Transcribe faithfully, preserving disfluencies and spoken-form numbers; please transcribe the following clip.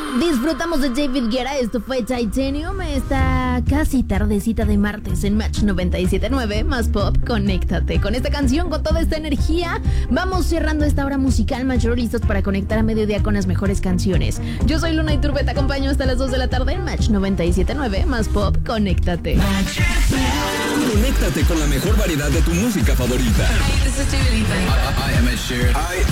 Disfrutamos de David Guetta, esto fue Titanium, esta casi tardecita de martes en Match noventa y siete punto nueve, más pop, conéctate. Con esta canción, con toda esta energía, vamos cerrando esta hora musical mayor, listos para conectar a mediodía con las mejores canciones. Yo soy Luna Iturbe, te acompaño hasta las dos de la tarde en Match noventa y siete punto nueve, más pop, conéctate. Conéctate con la mejor variedad de tu música favorita. Hey, this is Dua Lipa. I, I am Ed Sheeran. I